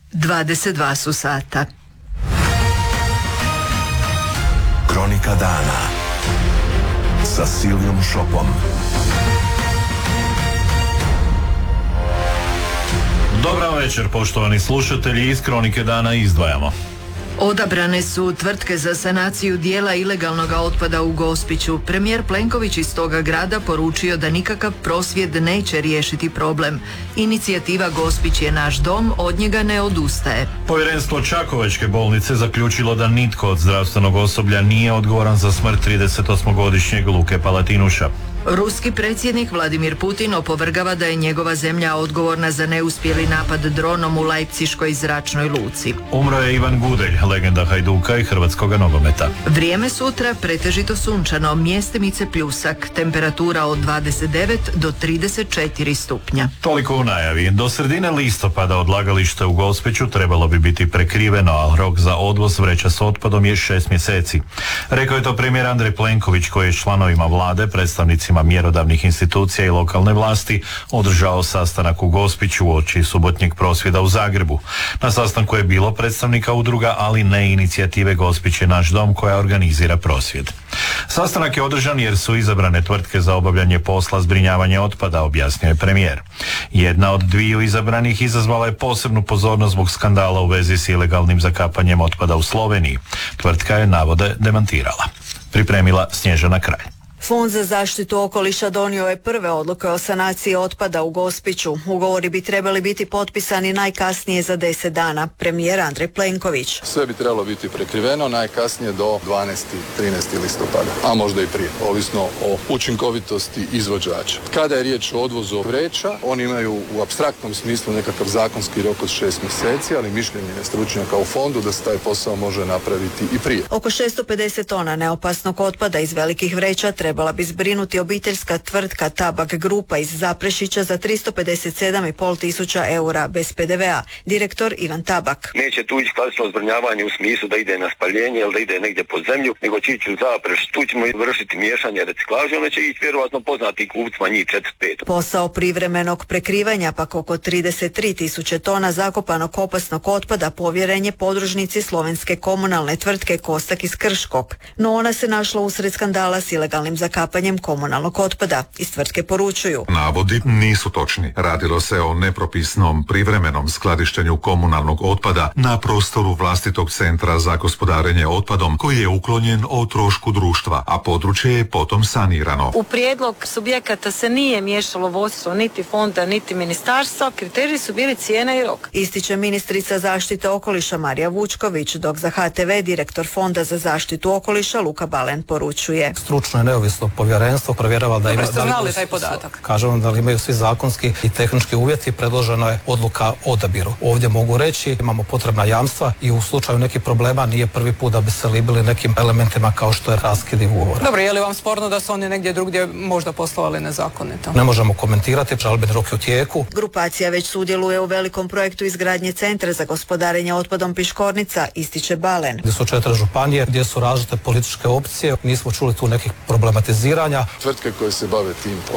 22 su sata. Kronika dana sa Silijom Šopom. Dobar večer, poštovani slušatelji, iz Kronike dana izdvajamo. Odabrane su tvrtke za sanaciju dijela ilegalnog otpada u Gospiću. Premijer Plenković iz toga grada poručio da nikakav prosvjed neće riješiti problem. Inicijativa Gospić je naš dom, od njega ne odustaje. Povjerenstvo Čakovečke bolnice zaključilo da nitko od zdravstvenog osoblja nije odgovoran za smrt 38-godišnjeg Luke Palatinuša. Ruski predsjednik Vladimir Putin opovrgava da je njegova zemlja odgovorna za neuspjeli napad dronom u Leipziškoj zračnoj luci. Umro je Ivan Gudelj, legenda Hajduka i hrvatskoga nogometa. Vrijeme sutra pretežito sunčano, mjestimice pljusak, temperatura od 29 do 34 stupnja. Toliko u najavi. Do sredine listopada odlagalište u Gospiću trebalo bi biti prekriveno, a rok za odvoz vreća s otpadom je 6 mjeseci. Rekao je to premijer Andrej Plenković, koji je članovima vlade, predstavnicima mjerodavnih institucija i lokalne vlasti održao sastanak u Gospiću uoči subotnjeg prosvjeda u Zagrebu. Na sastanku je bilo predstavnika udruga, ali ne inicijative Gospić je naš dom koja organizira prosvjed. Sastanak je održan jer su izabrane tvrtke za obavljanje posla zbrinjavanja otpada, objasnio je premijer. Jedna od dviju izabranih izazvala je posebnu pozornost zbog skandala u vezi s ilegalnim zakapanjem otpada u Sloveniji. Tvrtka je navode demantirala. Pripremila Snježana Kralj. Fond za zaštitu okoliša donio je prve odluke o sanaciji otpada u Gospiću. Ugovori bi trebali biti potpisani najkasnije za 10 dana. Premijer Andrej Plenković. Sve bi trebalo biti prekriveno najkasnije do 12. 13. listopada, a možda i prije, ovisno o učinkovitosti izvođača. Kada je riječ o odvozu vreća, oni imaju u apstraktnom smislu nekakav zakonski rok od 6 mjeseci, ali mišljenje je stručnjaka u fondu da se taj posao može napraviti i prije. Oko 650 tona neopasnog otpada iz velikih vreća trebala bi zbrinuti obiteljska tvrtka Tabak Grupa iz Zaprešića za 357,5 tisuća eura bez PDV-a. Direktor Ivan Tabak. Neće tu ići klasično zbrinjavanje u smislu da ide na spaljenje ili da ide negdje pod zemlju, nego će ići u Zapreš. Tu ćemo vršiti miješanje reciklaže, onda će ići vjerovatno poznati kupcima njih 4-5. Posao privremenog prekrivanja pak oko 33 tisuće tona zakopanog opasnog otpada povjeren je podružnici slovenske komunalne tvrtke Kostak iz Krškog. No ona se našla usred skandala s ilegalnim zakapanjem komunalnog otpada. Iz tvrtke poručuju. Navodi nisu točni. Radilo se o nepropisnom privremenom skladištenju komunalnog otpada na prostoru vlastitog centra za gospodarenje otpadom koji je uklonjen o trošku društva, a područje je potom sanirano. U prijedlog subjekata se nije miješalo vodstvo niti fonda niti ministarstva. Kriteriji su bili cijena i rok. Ističe ministrica zaštite okoliša Marija Vučković, dok za HTV direktor Fonda za zaštitu okoliša Luka Balen poručuje. Stručno i neovisno povjerenstvo provjerava da ima... Ste znali taj podatak? Kažemo da li imaju svi zakonski i tehnički uvjeti, predložena je odluka o odabiru. Ovdje mogu reći, imamo potrebna jamstva i u slučaju nekih problema nije prvi put da bi se libili nekim elementima kao što je raskid ugovora. Dobro, je li vam sporno da su oni negdje drugdje možda poslovali nezakonito? Ne možemo komentirati, žalbeni rok je u tijeku. Grupacija već sudjeluje u velikom projektu izgradnje centra za gospodarenje otpadom Piškornica, ističe Balen. Gdje su 4 županije, gdje su različite političke opcije, nismo čuli tu nekih problematiziranja. Tvrtke koje se bave tim